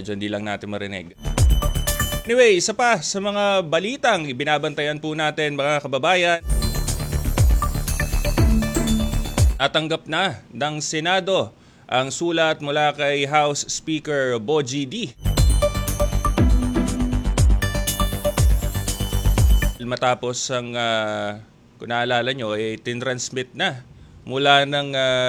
medyo hindi lang natin marinig. Anyway, isa pa sa mga balitang binabantayan po natin mga kababayan. Natanggap na ng Senado ang sulat mula kay House Speaker Bogie D. Matapos ang, kung naalala nyo, tinransmit na mula ng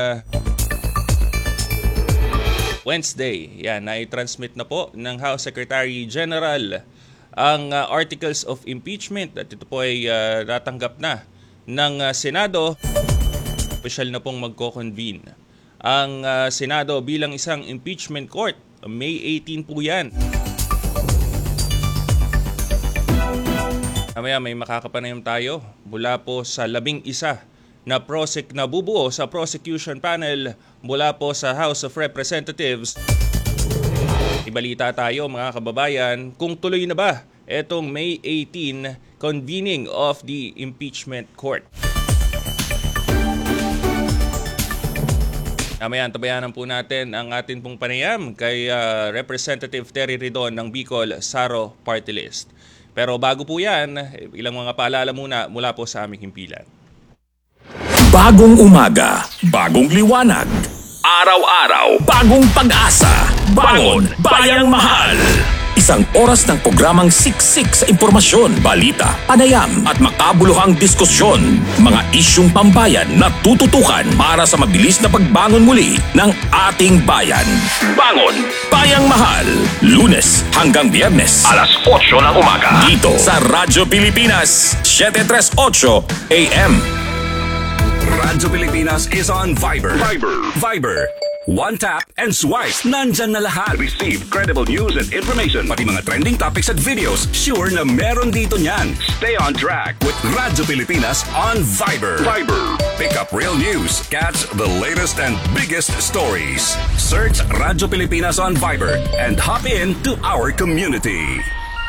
Wednesday. Yan, na-transmit na po ng House Secretary General ang Articles of Impeachment at ito po ay natanggap na ng Senado. Official na pong magko-convene ang Senado bilang isang impeachment court. May 18 po yan. Mamaya may makakapanayam tayo mula po sa 11 na bubuo sa prosecution panel mula po sa House of Representatives. Ibalita tayo mga kababayan kung tuloy na ba itong May 18 convening of the impeachment court. Mamaya tabayanan po natin ang atin pong panayam kay Representative Terry Ridon ng Bicol Saro Party List. Pero bago po yan, ilang mga paalala muna mula po sa aming himpilan. Bagong umaga, bagong liwanag. Araw-araw, bagong pag-asa. Bangon, Bayang Mahal. Isang oras ng programang siksik sa impormasyon, balita, panayam at makabuluhang diskusyon. Mga isyung pambayan na tututukan para sa mabilis na pagbangon muli ng ating bayan. Bangon, Bayang Mahal. Lunes hanggang Biyernes, alas 8 ng umaga. Dito sa Radyo Pilipinas, 738 AM. Radyo Pilipinas is on Viber. Viber. One tap and swipe. Nandyan na lahat. Receive credible news and information. Pati mga trending topics at videos. Sure na meron dito niyan. Stay on track with Radyo Pilipinas on Viber. Pick up real news. Catch the latest and biggest stories. Search Radyo Pilipinas on Viber and hop in to our community.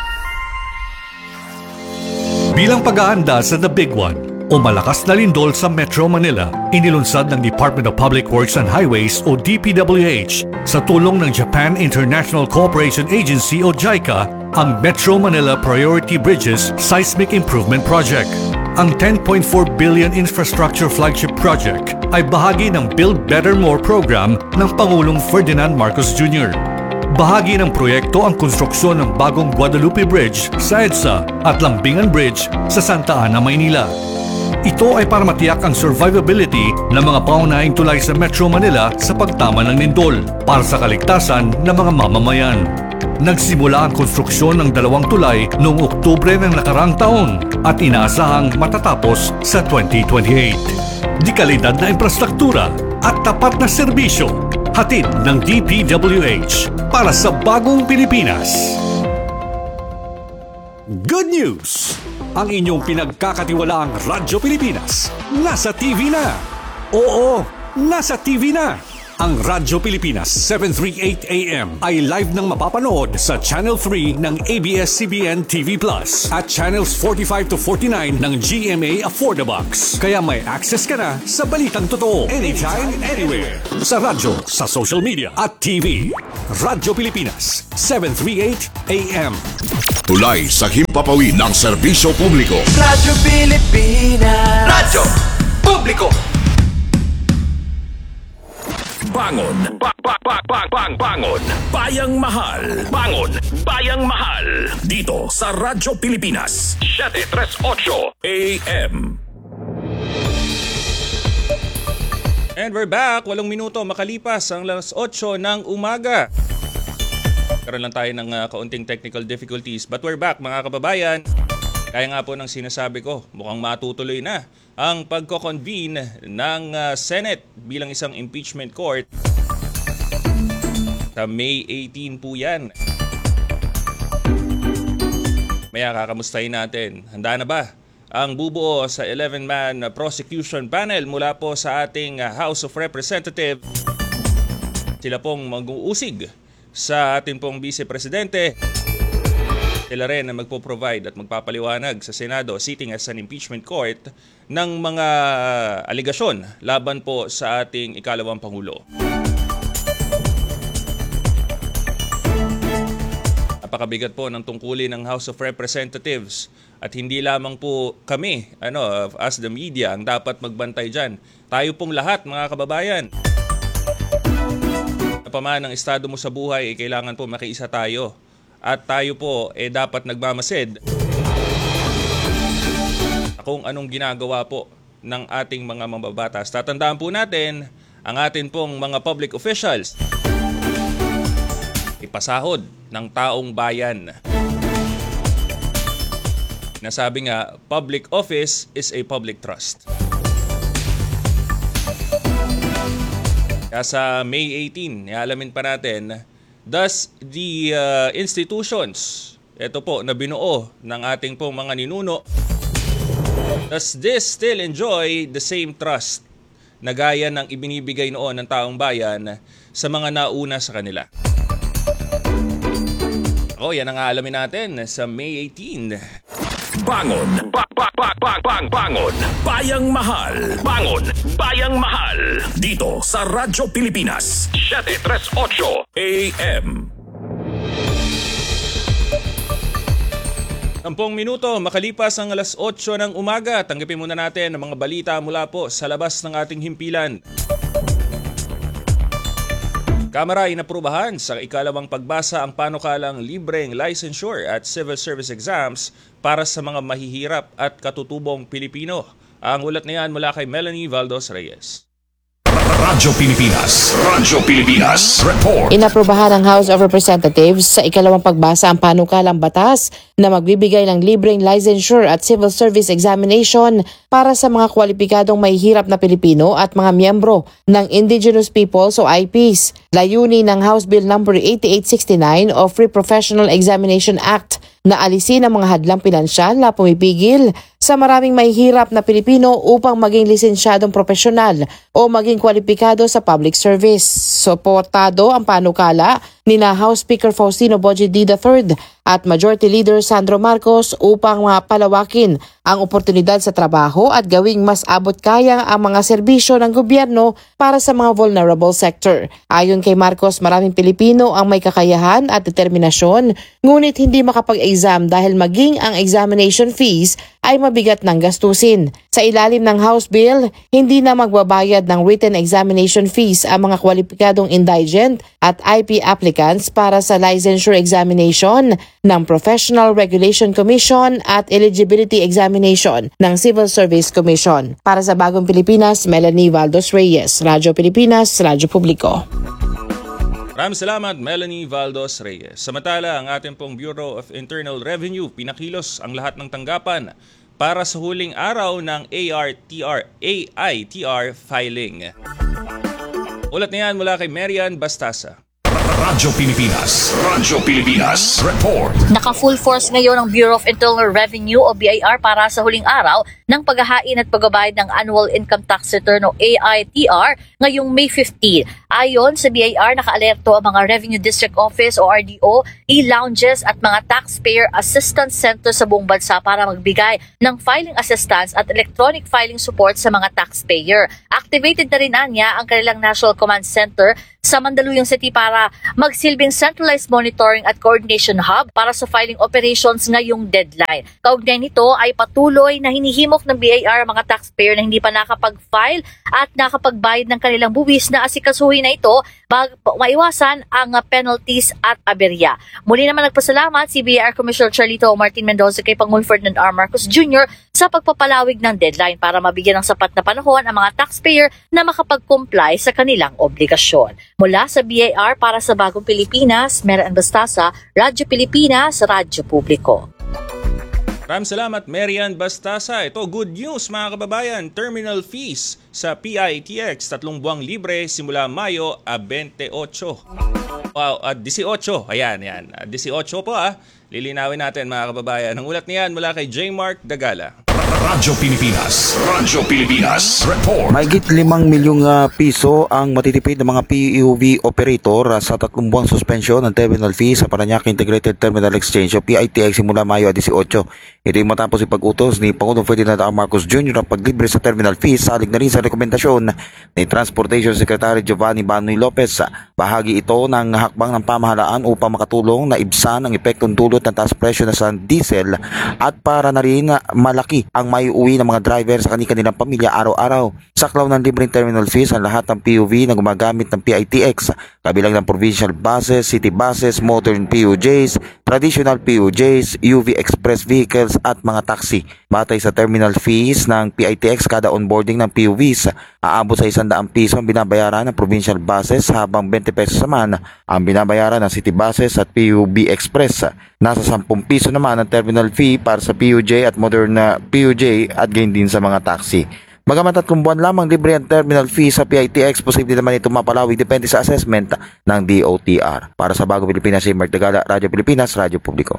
Bilang pag-aanda sa The Big One o malakas na lindol sa Metro Manila, inilunsad ng Department of Public Works and Highways o DPWH sa tulong ng Japan International Cooperation Agency o JICA ang Metro Manila Priority Bridges Seismic Improvement Project. Ang 10.4 billion infrastructure flagship project ay bahagi ng Build Better More program ng Pangulong Ferdinand Marcos Jr. Bahagi ng proyekto ang konstruksyon ng bagong Guadalupe Bridge sa EDSA at Lambingan Bridge sa Santa Ana, Maynila. Ito ay para matiyak ang survivability ng mga paunahing tulay sa Metro Manila sa pagtama ng lindol para sa kaligtasan ng mga mamamayan. Nagsimula ang konstruksyon ng 2 tulay noong Oktubre ng nakarang taon at inaasahang matatapos sa 2028. Di kalidad na infrastruktura at tapat na serbisyo, hatid ng DPWH para sa bagong Pilipinas. Good news! Ang inyong pinagkakatiwalaang Radyo Pilipinas nasa TV na. Oo, nasa TV na. Ang Radyo Pilipinas 738 AM ay live nang mapapanood sa Channel 3 ng ABS-CBN TV Plus at Channels 45 to 49 ng GMA Affordabox. Kaya may access ka na sa balitang totoo anytime, anywhere. Sa radyo, sa social media at TV. Radyo Pilipinas 738 AM. Tulay sa himpapawid ng serbisyo publiko. Radyo Pilipinas. Radyo Publiko. Bangon, bangon, Bayang Mahal. Bangon, Bayang Mahal. Dito sa Radyo Pilipinas 738 AM. And we're back. 8 minuto makalipas ang alas 8 ng umaga. Karoon lang tayo ng kaunting technical difficulties. But we're back mga kababayan. Kaya nga po ng sinasabi ko, mukhang matutuloy na ang pagko-convene ng Senate bilang isang impeachment court. Sa May 18 po yan. Maya kakamustahin natin. Handa na ba ang bubuo sa 11-man prosecution panel mula po sa ating House of Representatives? Sila pong mag-uusig sa ating pong Vice Presidente. Sila rin na magpo-provide at magpapaliwanag sa Senado sitting as an impeachment court ng mga aligasyon laban po sa ating ikalawang Pangulo. napakabigat po ng tungkulin ng House of Representatives at hindi lamang po kami, as the media, ang dapat magbantay dyan. Tayo pong lahat, mga kababayan. Paman ang estado mo sa buhay, kailangan po makiisa tayo. At tayo po dapat nagmamasid kung anong ginagawa po ng ating mga mambabatas. Tatandaan po natin ang atin pong mga public officials. Ipasahod ng taong bayan. Nasabi nga, public office is a public trust. Kaya sa May 18, ialamin pa natin, thus the institutions, ito po, na binuo ng ating pong mga ninuno, does this still enjoy the same trust na gaya ng ibinibigay noon ng taong bayan sa mga nauna sa kanila? Yan ang aalamin natin sa May 18. Bangon! Bangon! Bayang Mahal! Bangon! Bayang Mahal! Dito sa Radyo Pilipinas 738 AM. 10 minuto, makalipas ang alas 8 ng umaga, tanggapin muna natin ang mga balita mula po sa labas ng ating himpilan. Kamara inaprubahan sa ikalawang pagbasa ang panukalang libreng licensure at civil service exams para sa mga mahihirap at katutubong Pilipino. Ang ulat na yan mula kay Melanie Valdos Reyes. Radyo Pilipinas Report. Inaprubahan ng House of Representatives sa ikalawang pagbasa ang panukalang batas na magbibigay ng libreng licensure at civil service examination para sa mga kwalipikadong mahihirap na Pilipino at mga miyembro ng Indigenous Peoples o IPs. Layunin ng House Bill No. 8869 o Free Professional Examination Act na alisin ang mga hadlang pinansyal na pumipigil sa maraming mahihirap na Pilipino upang maging lisensyadong profesional o maging kwalipikado sa public service. Suportado ang panukala ni House Speaker Faustino Boje D. III at Majority Leader Sandro Marcos upang mapalawakin ang oportunidad sa trabaho at gawing mas abot kaya ang mga serbisyo ng gobyerno para sa mga vulnerable sector. Ayon kay Marcos, maraming Pilipino ang may kakayahan at determinasyon ngunit hindi makapag-exam dahil maging ang examination fees ay mabigat ng gastusin. Sa ilalim ng House Bill, hindi na magbabayad ng written examination fees ang mga kwalipikadong indigent at IP applicants para sa licensure examination ng Professional Regulation Commission at Eligibility Examination ng Civil Service Commission. Para sa Bagong Pilipinas, Melanie Valdos Reyes, Radyo Pilipinas, Radyo Publiko. Maraming salamat, Melanie Valdos Reyes. Samantala, ang ating pong Bureau of Internal Revenue pinakilos ang lahat ng tanggapan para sa huling araw ng AITR filing. Ulat na yan mula kay Marian Bastasa. Radyo Pilipinas Report. Naka-full force ngayon ang Bureau of Internal Revenue o BIR para sa huling araw ng paghahain at pagbabayad ng Annual Income Tax Return o AITR ngayong May 15. Ayon sa BIR, nakaalerto ang mga Revenue District Office o RDO, e-lounges at mga taxpayer assistance centers sa buong bansa para magbigay ng filing assistance at electronic filing support sa mga taxpayer. Activated na rin anya ang kanilang National Command Center sa Mandaluyong City para magsilbing centralized monitoring at coordination hub para sa filing operations ngayong deadline. Kaugnay nito ay patuloy na hinihimok ng BIR ang mga taxpayer na hindi pa nakapag-file at nakapagbayad ng kanilang buwis na asikasuhin na ito bago maiwasan ang penalties at aberya. Muli naman nagpasalamat si BIR Commissioner Charlito Martin Mendoza kay Pangulong Ferdinand R. Marcos Jr. sa pagpapalawig ng deadline para mabigyan ng sapat na panahon ang mga taxpayer na makapag-comply sa kanilang obligasyon. Mula sa BIR para sa Bagong Pilipinas, Marian Bastasa, Radyo Pilipinas, Radyo Publiko. Maraming salamat, Marian Bastasa. Ito, good news mga kababayan. Terminal fees sa PITX, 3 buwang libre simula Mayo 28. Wow, 18. Ayan. 18 po Lilinawin natin mga kababayan. Ang ulat niyan mula kay J. Mark Dagala. Radyo Pilipinas. Radyo Pilipinas. Report. Mahigit 5 milyong piso ang matitipid ng mga PUV operator sa 3 buwang suspensyon ng terminal fee sa Parañaque Integrated Terminal Exchange o PITX simula Mayo 18. Ito ay matapos ipag-utos ni Pangulong Ferdinand R. Marcos Jr. ang paglibre sa terminal fees salig na rin sa rekomendasyon ni Transportation Secretary Giovanni Banoy Lopez. Bahagi ito ng hakbang ng pamahalaan upang makatulong na ibsan ang epektong dulot ng taas presyo na sa diesel at para na rin malaki ang may uwi ng mga driver sa kanilang pamilya araw-araw. Saklaw ng libreng terminal fees ang lahat ng PUV na gumagamit ng PITX, kabilang ng provincial buses, city buses, modern PUJs, traditional PUJs, UV express vehicles at mga taxi. Batay sa terminal fees ng PITX, kada onboarding ng PUVs aabot sa 100 piso ang binabayaran ng provincial buses habang 20 pesos naman ang binabayaran ng city buses at PUV express. Nasa 10 piso naman ang terminal fee para sa PUJ at modern na PUJ at gain din sa mga taxi. Bagamat 3 buwan lamang libre ang terminal fee sa PITX, posible naman ito mapalawig depende sa assessment ng DOTR. Para sa Bagong Pilipinas, Mark Tagala, Radyo Pilipinas, Radyo Publiko.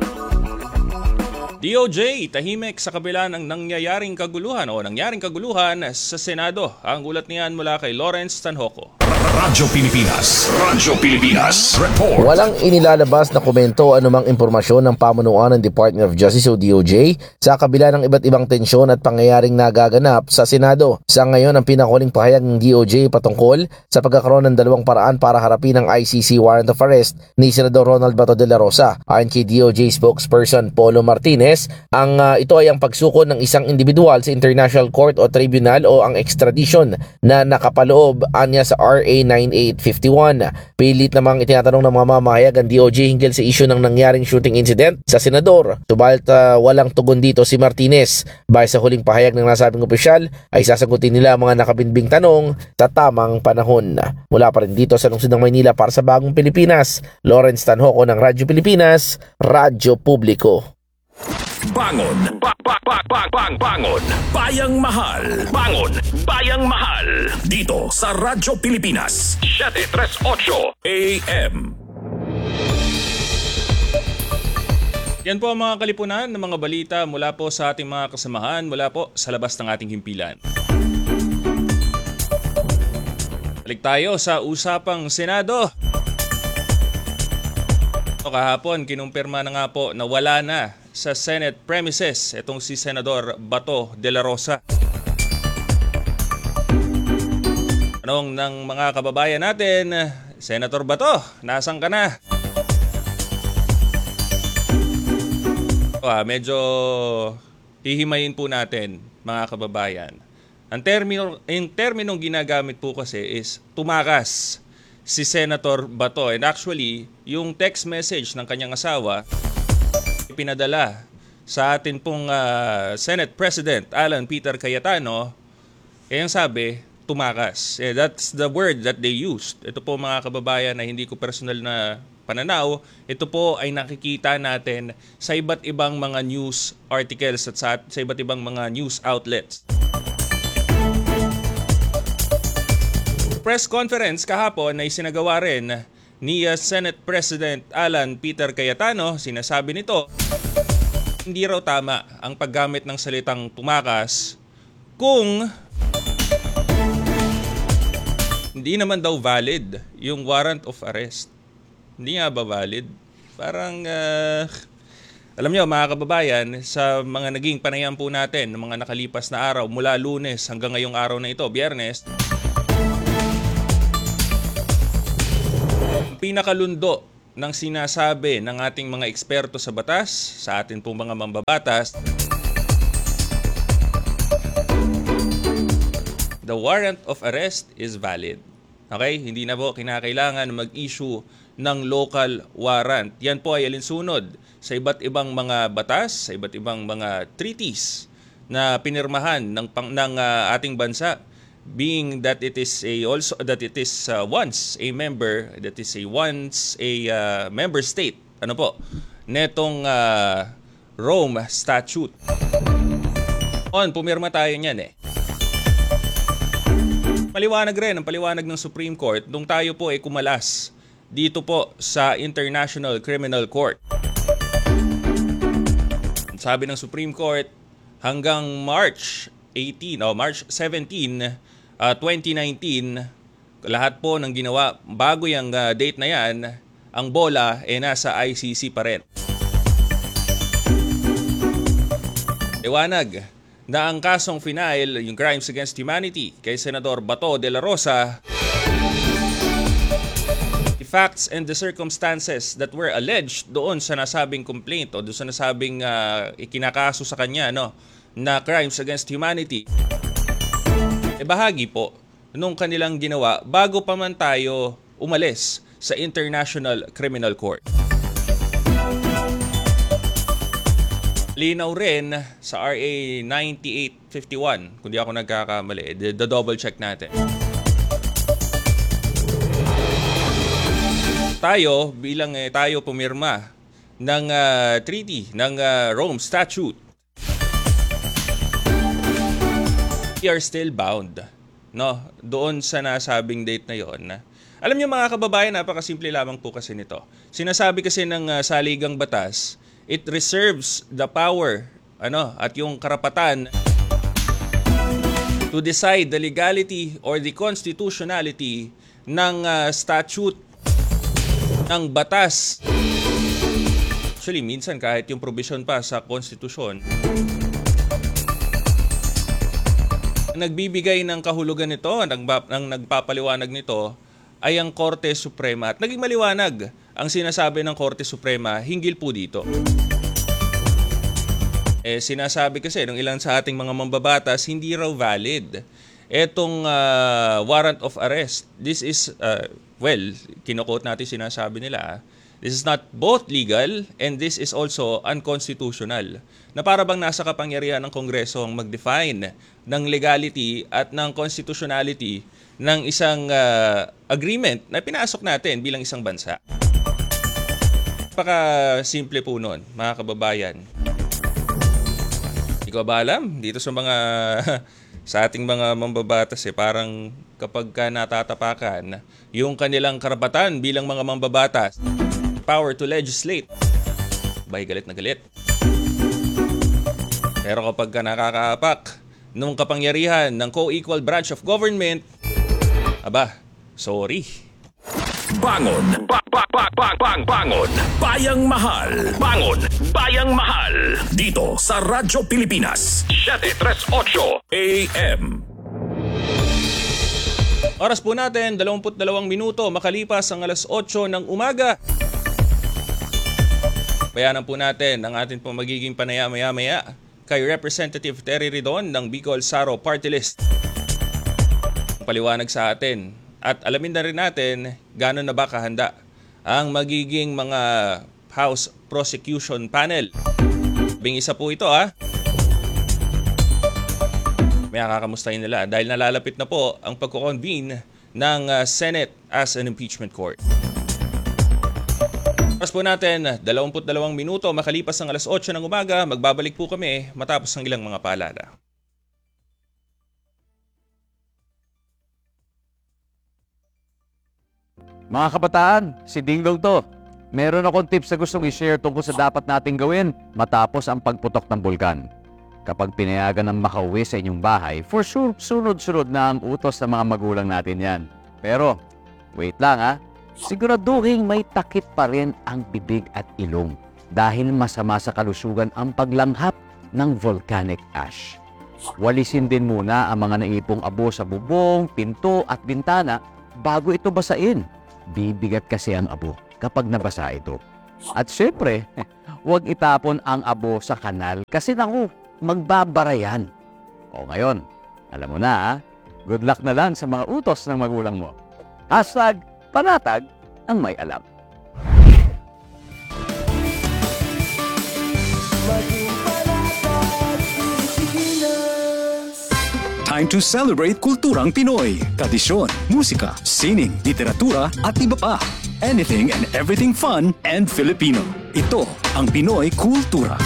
DOJ tahimik sa kabila ng nangyaring kaguluhan sa Senado. Ang ulat niyan mula kay Lawrence Tanhoco. Radyo Pilipinas. Radyo Pilipinas. Report. Walang inilalabas na komento o anumang impormasyon ng pamunuan ng Department of Justice o DOJ sa kabila ng iba't ibang tensyon at pangyayaring nagaganap sa Senado. Sa ngayon, ang pinakuling pahayag ng DOJ patungkol sa pagkakaroon ng 2 paraan para harapin ang ICC warrant of arrest ni Senador Ronald Bato de la Rosa. Ayon kay DOJ spokesperson Polo Martinez, ito ay ang pagsuko ng isang individual sa International Court o Tribunal o ang extradition na nakapaloob anya sa RA 9851. Pilit namang itinatanong ng mga mamahayag ang DOJ hinggil sa isyu ng nangyaring shooting incident sa Senador. Subalit walang tugon dito si Martinez. Base sa huling pahayag ng nasabing opisyal ay sasagutin nila ang mga nakabinbing tanong sa tamang panahon. Mula pa rin dito sa lungsod ng Maynila para sa Bagong Pilipinas, Lawrence Tanhoco ng Radyo Pilipinas, Radyo Publiko. Bangon. Bangon. Bayang Mahal. Bangon. Bayang Mahal. Dito sa Radyo Pilipinas. 738 AM. Yan po ang mga kalipunan ng mga balita mula po sa ating mga kasamahan mula po sa labas ng ating himpilan. Balik tayo sa usapang Senado. Kahapon, kinumpirma na nga po na wala na sa Senate premises itong si Senador Bato de la Rosa. Anong ng mga kababayan natin, Senator Bato, nasan ka na? Medyo hihimayin po natin, mga kababayan. Ang terminong ginagamit po kasi is tumakas si Senator Bato. And actually, yung text message ng kanyang asawa pinadala sa atin pong Senate President Alan Peter Cayetano. Ang sabi, tumakas. That's the word that they used. Ito po mga kababayan na hindi ko personal na pananaw. Ito po ay nakikita natin sa iba't ibang mga news articles at sa iba't ibang mga news outlets. Press conference kahapon ay sinagawa rin ni Senate President Alan Peter Cayetano. Sinasabi nito, hindi raw tama ang paggamit ng salitang tumakas kung hindi naman daw valid yung warrant of arrest. Hindi nga ba valid? Parang, alam niyo mga kababayan, sa mga naging panayam po natin ng mga nakalipas na araw mula Lunes hanggang ngayong araw na ito, Biyernes, pinakalundo ng sinasabi ng ating mga eksperto sa batas, sa atin pong mga mambabatas, the warrant of arrest is valid. Okay? Hindi na po kinakailangan mag-issue ng local warrant. Yan po ay alinsunod sa iba't ibang mga batas, sa iba't ibang mga treaties na pinirmahan ng ating bansa. Being that it is once a member state netong Rome Statute. Pumirma tayo niyan Paliwanag rin ang paliwanag ng Supreme Court nung tayo po ay kumalas dito po sa International Criminal Court. Sabi ng Supreme Court, hanggang March 17, 2019, lahat po ng ginawa bago yung date na yan, ang bola nasa ICC pa rin. Liwanag na ang kasong final, yung Crimes Against Humanity kay Senador Bato de la Rosa, the facts and the circumstances that were alleged doon sa nasabing complaint o doon sa nasabing ikinakaso sa kanya na Crimes Against Humanity, bahagi po nung kanilang ginawa bago pa man tayo umalis sa International Criminal Court. Linaw rin sa RA 9851, kung di ako nagkakamali, double check natin. Tayo, bilang tayo pumirma ng treaty, ng Rome Statute, we are still bound doon sa nasabing date na yon. Alam niyo mga kababayan, napakasimple lamang po kasi nito. Sinasabi kasi ng saligang batas, it reserves the power at yung karapatan to decide the legality or the constitutionality ng statute, ng batas. Actually, minsan kahit yung provision pa sa konstitusyon, nagbibigay ng kahulugan nito, ang nagpapaliwanag nito ay ang Korte Suprema. At naging maliwanag ang sinasabi ng Korte Suprema hinggil po dito. Sinasabi kasi ng ilan sa ating mga mambabatas, hindi raw valid etong warrant of arrest. This is, kino-quote natin sinasabi nila, this is not both legal and this is also unconstitutional. Na para bang nasa kapangyarihan ng Kongreso ang mag-define ng legality at ng constitutionality ng isang agreement na pinasok natin bilang isang bansa. Napaka-simple po nun, mga kababayan. Hindi ko ba alam, dito sa mga sa ating mga mambabatas, parang kapag ka natatapakan yung kanilang karapatan bilang mga mambabatas, power to legislate, bay galit na galit. Pero kapag ka nakakaapak nung kapangyarihan ng co-equal branch of government, sorry. Bangon. Bangon. Bayang Mahal. Bangon. Bayang Mahal. Dito sa Radyo Pilipinas. 738 AM. Oras po natin, 22 minuto makalipas ang alas 8 ng umaga. Bayanan po natin ang ating pong magiging panaya maya-maya kay Representative Terry Ridon ng Bicol Saro Party List. Paliwanag sa atin at alamin na rin natin gano'n na ba kahanda ang magiging mga House Prosecution Panel. Bing isa po ito May kakamustahin nila dahil nalalapit na po ang pagko-convene ng Senate as an impeachment court. Oras po natin, 22 minuto makalipas ang alas 8 ng umaga. Magbabalik po kami matapos ng ilang mga paalala. Mga kabataan, si Dingdong to. Meron akong tips na gustong i-share tungkol sa dapat nating gawin matapos ang pagputok ng bulkan. Kapag pinayagan ng makauwi sa inyong bahay, for sure, sunod-sunod na ang utos ng mga magulang natin yan. Pero, wait lang siguraduhin may takip pa rin ang bibig at ilong dahil masama sa kalusugan ang paglanghap ng volcanic ash. Walisin din muna ang mga naipong abo sa bubong, pinto at bintana bago ito basain. Bibigat kasi ang abo kapag nabasa ito. At syempre, huwag itapon ang abo sa kanal kasi magbabara yan. O ngayon, alam mo na good luck na lang sa mga utos ng magulang mo. #panatag ang may alam. Time to celebrate kulturang Pinoy. Tradisyon, musika, sining, literatura at iba pa. Anything and everything fun and Filipino. Ito ang Pinoy Kultura.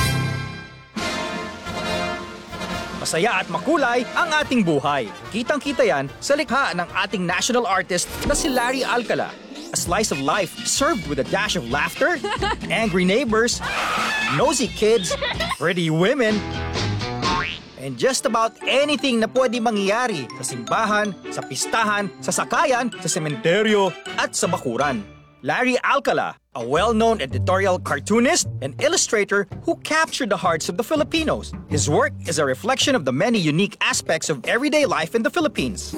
Masaya at makulay ang ating buhay. Kitang-kita yan sa likha ng ating national artist na si Larry Alcala. A slice of life served with a dash of laughter, angry neighbors, nosy kids, pretty women, and just about anything na pwede mangyari sa simbahan, sa pistahan, sa sakayan, sa sementeryo, at sa bakuran. Larry Alcala, a well-known editorial cartoonist and illustrator who captured the hearts of the Filipinos. His work is a reflection of the many unique aspects of everyday life in the Philippines.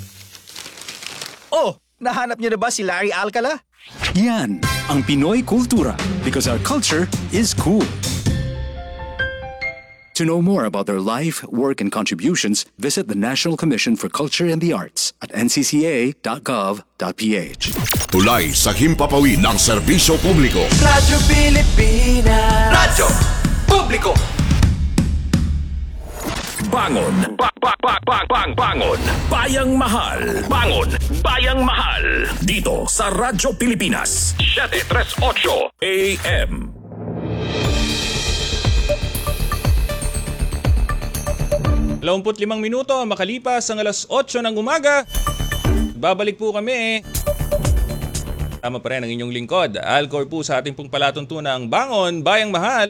Oh, nahanap niyo na ba si Larry Alcala? Yan ang Pinoy Kultura because our culture is cool. To know more about their life, work, and contributions, visit the National Commission for Culture and the Arts at ncca.gov.ph. Tulay sa himpapawid ng serbisyo publiko. Radyo Pilipinas. Radyo Publiko. Bangon. Bangon. Bayang Mahal. Bangon. Bayang Mahal. Dito sa Radyo Pilipinas. 738 AM. limang minuto makalipas ang alas 8 ng umaga. Babalik po kami. Tama pa rin ang inyong lingkod. Alcor po sa ating pong palatuntunang Bangon, Bayang Mahal.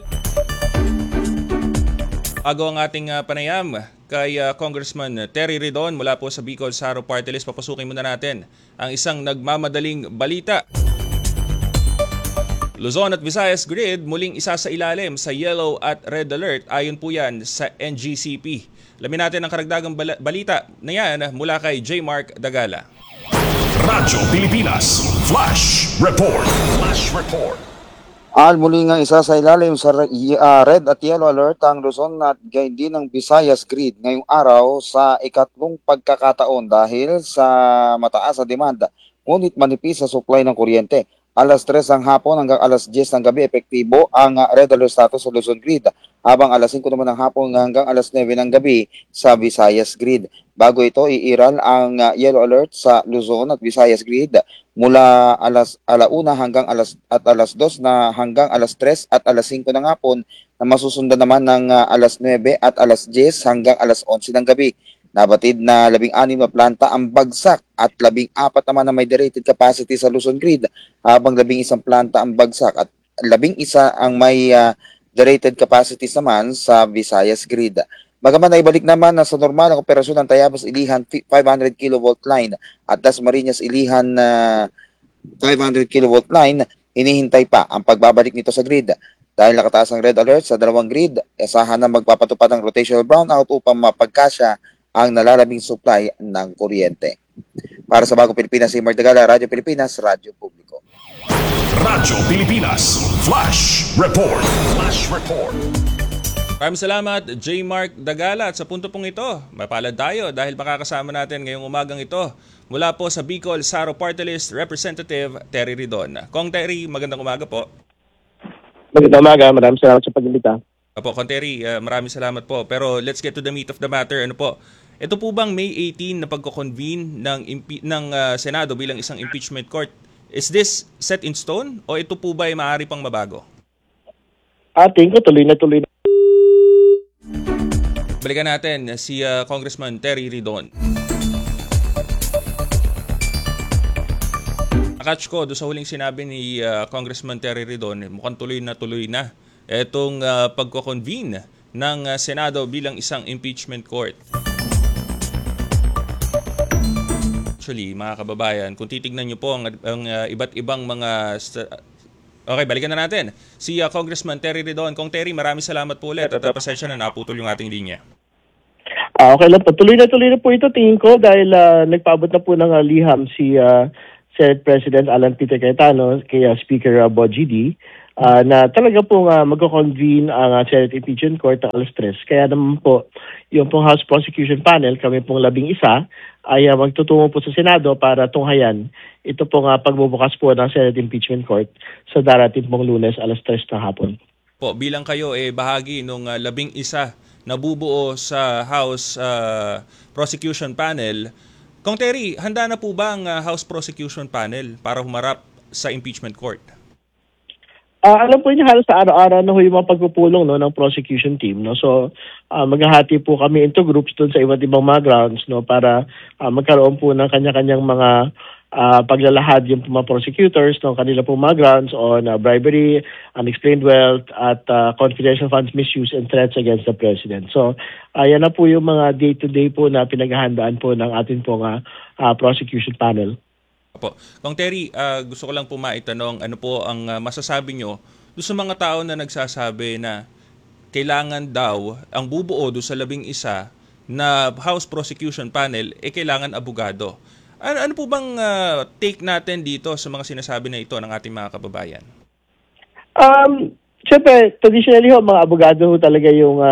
Bago ang ating panayam kay Congressman Terry Ridon mula po sa Bicol Saro Party List, papasukin muna natin ang isang nagmamadaling balita. Luzon at Visayas Grid muling isa sa ilalim sa yellow at red alert ayon po yan sa NGCP. Alamin natin ang karagdagang balita na yan mula kay J. Mark Dagala. Radyo Pilipinas Flash Report. Flash Report. Muli nga isa sa ilalim sa red at yellow alert ang Luzon at gayon din ng Visayas Grid ngayong araw sa ikatlong pagkakataon dahil sa mataas na demanda ngunit manipis sa supply ng kuryente. Alas 3 ng hapon hanggang alas 10 ng gabi epektibo ang red alert status sa Luzon Grid, habang alas 5 naman ng hapon hanggang alas 9 ng gabi sa Visayas Grid. Bago ito, iiral ang yellow alert sa Luzon at Visayas Grid mula alauna hanggang alas 2 na hanggang alas 3 at alas 5 ng hapon na masusundan naman ng alas 9 at alas 10 hanggang alas 11 ng gabi. Nabatid na 16 na planta ang bagsak at 14 naman na may derated capacity sa Luzon Grid, habang 11 planta ang bagsak at 11 ang may derated capacity naman sa Visayas Grid. Bagaman ay balik naman na sa normal ang operasyon ng Tayabas Ilihan 500 kV line at Dasmariñas Ilihan 500 kV line, hinihintay pa ang pagbabalik nito sa grid. Dahil nakataas ang red alert sa dalawang grid, asahan na magpapatupad ng rotational brownout upang mapagkasya ang nalalabing supply ng kuryente. Para sa Bagong Pilipinas, si Mardagala, Radyo Pilipinas, Radyo Publiko. Radyo Pilipinas Flash Report. Flash Report. Maraming salamat, J. Mark Dagala. At sa punto pong ito, mapalad tayo dahil makakasama natin ngayong umagang ito mula po sa Bicol Saro Party List, Representative Terry Ridon. Kong Terry, magandang umaga po. Magandang umaga, maraming salamat sa pag-imbita. Opo, Kong Terry, maraming salamat po. Pero let's get to the meat of the matter. Ano po? Ito po bang May 18 na pagko-convene ng Senado bilang isang impeachment court? Is this set in stone o ito po ba ay maaari pang mabago? Tingin ko tuloy na. Balikan natin si Congressman Terry Ridon. Akatch ko doon sa huling sinabi ni Congressman Terry Ridon, mukhang tuloy na itong pagko-convene ng Senado bilang isang impeachment court. Actually, mga kababayan, kung titignan nyo po ang iba't ibang mga... Okay, balikan na natin. Si Congressman Terry Ridon. Kong Terry, maraming salamat po ulit at pasensya na naputol yung ating linya. Okay lang po. Tuloy na po ito, tingin ko, dahil nagpaabot na po ng liham si Senate President Alan Peter Cayetano kay Speaker Bogie D. Na talaga po mag-convene ang Senate Impeachment Court ng alas 3. Kaya naman po, yung pong House Prosecution Panel, kami pong 11, ay magtutungo po sa Senado para tunghayan ito pong pagbubukas po ng Senate Impeachment Court sa darating pong Lunes alas 3 ng hapon. Po, bilang kayo bahagi nung 11 na bubuo sa House Prosecution Panel, Kong Terry, handa na po ba ang House Prosecution Panel para humarap sa impeachment court? Alam po niyo halos sa araw-araw na ho yung mga pagpupulong no ng prosecution team no. So maghahati po kami into groups doon sa iba't ibang mga grounds no para magkaroon po ng kanya-kanyang mga paglalahad yung mga prosecutors ng kanila po mga grounds on bribery, unexplained wealth at confidential funds misuse and threats against the president. So yan na po yung mga day-to-day po na pinaghahandaan po ng ating pong prosecution panel. Opo. Kong Terry, gusto ko lang po maitanong, ano po ang masasabi nyo doon sa mga tao na nagsasabi na kailangan daw ang bubuo doon sa 11 na House Prosecution Panel, kailangan abogado. Ano po bang take natin dito sa mga sinasabi na ito ng ating mga kababayan? Siyempre, traditionally mga abogado ho talaga yung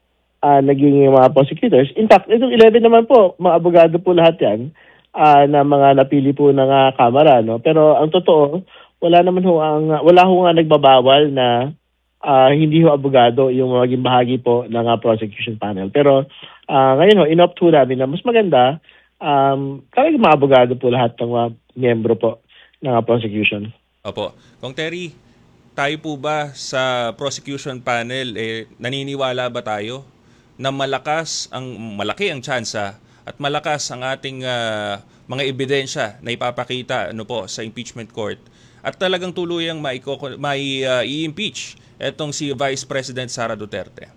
naging mga prosecutors. In fact, itong 11 naman po, mga abogado po lahat yan. Na mga napili po ng Kamara no, pero ang totoo wala ho nga nagbabawal na hindi ho abogado yung maging bahagi po ng prosecution panel, pero ngayon ho inopt ho namin na mas maganda talagang mga abogado po lahat ng mga miyembro po ng prosecution. Opo. Kong Terry, tayo po ba sa prosecution panel naniniwala ba tayo na malaki ang tsansa at malakas ang ating mga ebidensya na ipapakita sa impeachment court at talagang tuluyang i-impeach itong si Vice President Sara Duterte?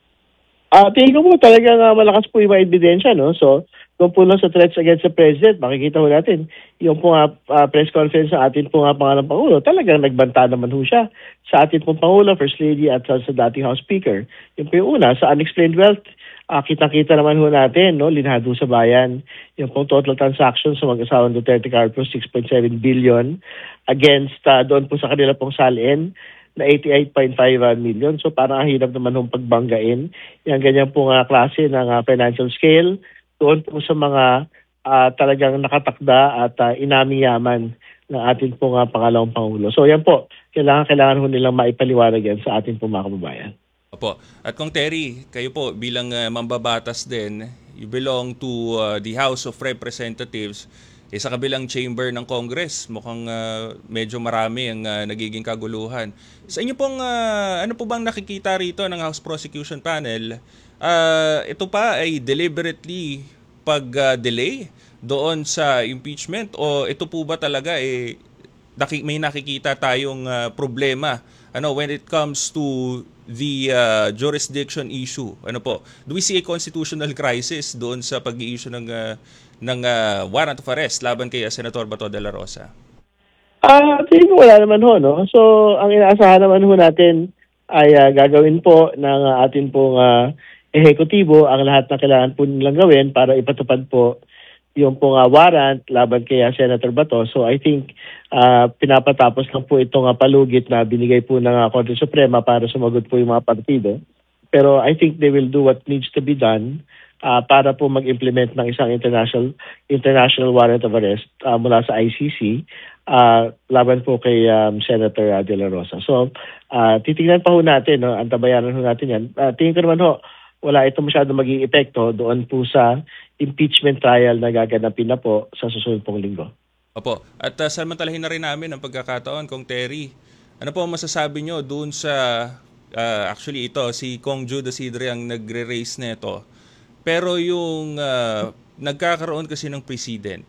Tingin ko po talagang malakas po yung mga ebidensya. No? So, kung po lang sa threats against the President, makikita ho natin yung po press conference sa atin po Pangalawang Pangulo, talagang nagbanta naman ho siya sa atin pong Pangulo, First Lady at sa dating House Speaker. Yung po yung una, sa unexplained wealth, kita-kita naman ho natin, no, linhado sa bayan, yung pong total transactions sa mag-asawang Duterte Carpio, 6.7 billion against doon po sa kanila pong salin na 88.5 million. So parang hirap naman hong pagbanggain yung ganyan pong klase ng financial scale doon po sa mga talagang nakatakda at inaming yaman ng ating pong Pangalawang Pangulo. So yan po, kailangan ho nilang maipaliwanag yan sa ating pong mga kababayan. Opo. At Kong Terry, kayo po bilang mambabatas din, you belong to the House of Representatives. Sa kabilang chamber ng Congress, mukhang medyo marami ang nagiging kaguluhan. Sa inyo pong, ano po bang nakikita rito ng House Prosecution Panel? Ito pa ay deliberately pag-delay doon sa impeachment o ito po ba talaga may nakikita tayong problema when it comes to the jurisdiction issue? Ano po? Do we see a constitutional crisis doon sa pag-i-issue ng warrant of arrest laban kay Senator Bato de la Rosa? Tingin ko wala naman ho, no? So, ang inaasahan naman ho natin ay gagawin po ng atin pong ehekutibo ang lahat na kailangan po nilang gawin para ipatupad po yung pong warrant laban kay Senator Bato. So I think pinapatapos lang po itong palugit na binigay po ng Korte Suprema para sumagot po yung mga partido. Pero I think they will do what needs to be done para po mag-implement ng isang international warrant of arrest mula sa ICC laban po kay Senator De La Rosa. So titingnan pa ho natin, no? Antabayanan ho natin yan. Tingin ko naman ho, wala ito masyado maging epekto doon po sa impeachment trial na gaganapin na po sa susunod pong linggo. Opo. At samantalahin na rin namin ang pagkakataon, Kong Terry. Ano po masasabi nyo doon sa, actually ito, si Kong Judas Idre ang nagre-raise nito. Pero yung nagkakaroon kasi ng precedent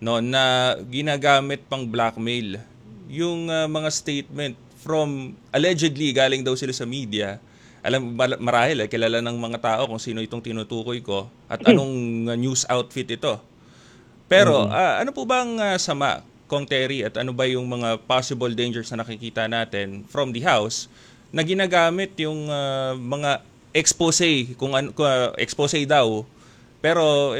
na ginagamit pang blackmail. Yung mga statement from, allegedly galing daw sila sa media, marahil kilala ng mga tao kung sino itong tinutukoy ko at anong news outfit ito. Pero ano po bang sama, Kong Terry, at ano ba yung mga possible dangers na nakikita natin from the House na ginagamit yung mga expose, expose daw, pero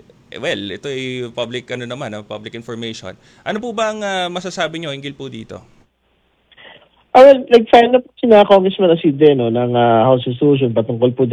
ito ay public public information. Ano po bang masasabi nyo hinggil po dito? Nag-file na po si Congressman Asidre ng House Resolution patungkol po